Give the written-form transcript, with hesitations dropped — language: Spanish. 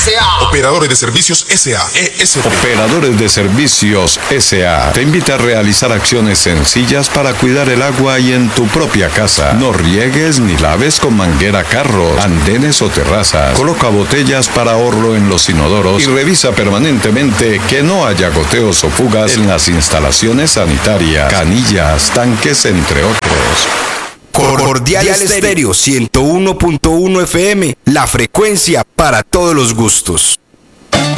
S.A. Operadores de Servicios S.A. ESP. Operadores de Servicios S.A. te invita a realizar acciones sencillas para cuidar el agua y en tu propia casa. No riegues ni laves con manguera carros, andenes o terrazas. Coloca botellas para ahorro en los inodoros y revisa permanentemente que no haya goteos o fugas en las instalaciones sanitarias, canillas, tanques, entre otros. Cordial Estéreo 101.1 FM, la frecuencia para todos los gustos.